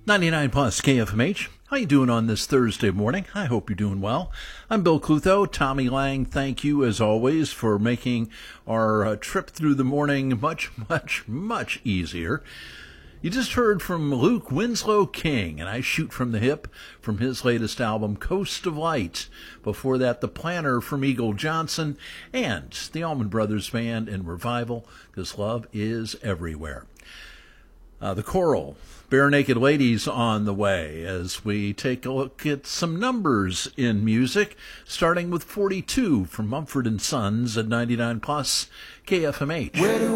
99 plus KFMH. How you doing on this Thursday morning? I hope you're doing well. I'm Bill Clutho. Tommy Lang, thank you as always for making our trip through the morning much easier. You just heard from Luke Winslow King, and I shoot from the hip from his latest album, Coast of Light. Before that, The Planner from Eagle Johnson, and the Allman Brothers Band in Revival, because love is everywhere. The choral, Bare Naked Ladies, on the way as we take a look at some numbers in music, starting with 42 from Mumford & Sons at 99 plus KFMH.